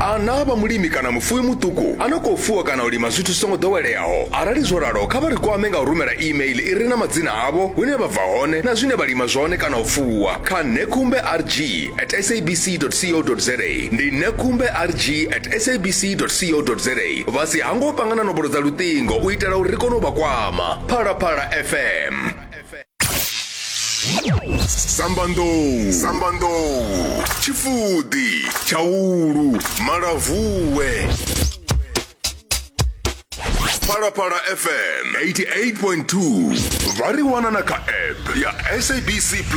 ana vha mulimi kana mufuwi muṱuku ano khou fuwa kana u lima zwithu songo ḓoweleaho arali zwo ralo kha vha ri kwame nga u rumela email i re na madzina avho hune vha bva hone na zwine vha lima zwone kana u fuwa kha nekumberg@sabc.co.za ndi nekumberg@sabc.co.za vha si hango panga na nomboro dza luṱingo u itela uri ri kone u vha kwama. Phalaphala FM. Sambando, Chifudi, Chauru, Maravuwe. Phalaphala FM 88.2 variwana na ka app ya SABC+